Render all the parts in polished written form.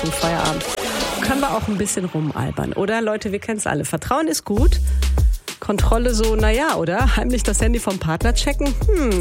Feierabend. Können wir auch ein bisschen rumalbern, oder? Leute, wir kennen es alle. Vertrauen ist gut. Kontrolle so, naja, oder? Heimlich das Handy vom Partner checken?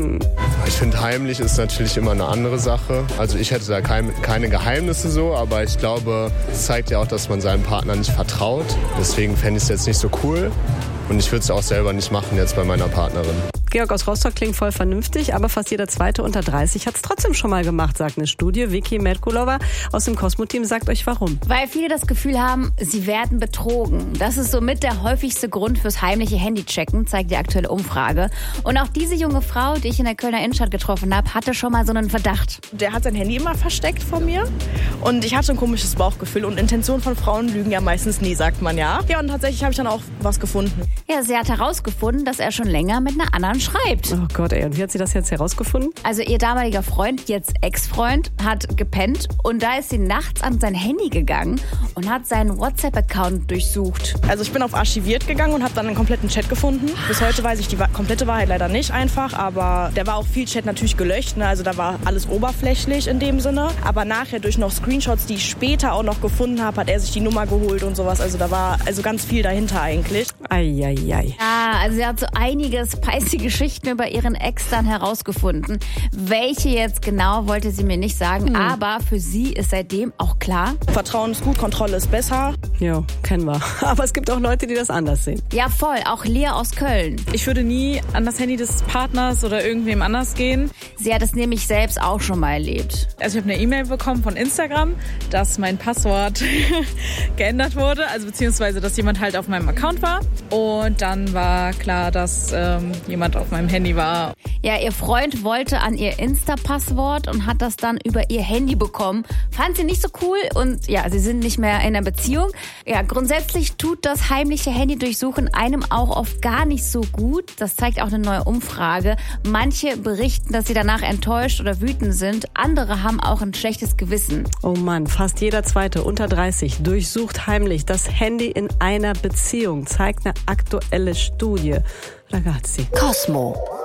Ich finde, heimlich ist natürlich immer eine andere Sache. Also ich hätte da keine Geheimnisse so, aber ich glaube, es zeigt ja auch, dass man seinem Partner nicht vertraut. Deswegen fände ich es jetzt nicht so cool und ich würde es auch selber nicht machen jetzt bei meiner Partnerin. Georg aus Rostock klingt voll vernünftig, aber fast jeder Zweite unter 30 hat es trotzdem schon mal gemacht, sagt eine Studie. Vicky Merkulova aus dem Cosmo-Team sagt euch warum. Weil viele das Gefühl haben, sie werden betrogen. Das ist somit der häufigste Grund fürs heimliche Handychecken, zeigt die aktuelle Umfrage. Und auch diese junge Frau, die ich in der Kölner Innenstadt getroffen habe, hatte schon mal so einen Verdacht. Der hat sein Handy immer versteckt vor mir und ich hatte ein komisches Bauchgefühl und Intentionen von Frauen lügen ja meistens nie, sagt man ja. Ja, und tatsächlich habe ich dann auch was gefunden. Ja, sie hat herausgefunden, dass er schon länger mit einer anderen schreibt. Oh Gott, ey, und wie hat sie das jetzt herausgefunden? Also ihr damaliger Freund, jetzt Ex-Freund, hat gepennt und da ist sie nachts an sein Handy gegangen und hat seinen WhatsApp-Account durchsucht. Also ich bin auf archiviert gegangen und habe dann einen kompletten Chat gefunden. Bis heute weiß ich die komplette Wahrheit leider nicht einfach, aber da war auch viel Chat natürlich gelöscht, ne? Also da war alles oberflächlich in dem Sinne. Aber nachher durch noch Screenshots, die ich später auch noch gefunden habe, hat er sich die Nummer geholt und sowas. Also da war also ganz viel dahinter eigentlich. Eieiei. Ja, also sie hat so einige spicy Geschichten über ihren Ex dann herausgefunden. Welche jetzt genau, wollte sie mir nicht sagen, aber für sie ist seitdem auch klar. Vertrauen ist gut, Kontrolle ist besser. Jo, kennen wir. Aber es gibt auch Leute, die das anders sehen. Ja, voll. Auch Lea aus Köln. Ich würde nie an das Handy des Partners oder irgendwem anders gehen. Sie hat es nämlich selbst auch schon mal erlebt. Also ich habe eine E-Mail bekommen von Instagram, dass mein Passwort geändert wurde, also beziehungsweise, dass jemand halt auf meinem Account war. Und dann war klar, dass jemand auf meinem Handy war. Ja, ihr Freund wollte an ihr Insta-Passwort und hat das dann über ihr Handy bekommen. Fand sie nicht so cool und ja, sie sind nicht mehr in einer Beziehung. Ja, grundsätzlich tut das heimliche Handy-Durchsuchen einem auch oft gar nicht so gut. Das zeigt auch eine neue Umfrage. Manche berichten, dass sie danach enttäuscht oder wütend sind. Andere haben auch ein schlechtes Gewissen. Oh Mann, fast jeder Zweite unter 30 durchsucht heimlich das Handy in einer Beziehung, zeigt eine aktuelle Studie. Ragazzi. Cosmo.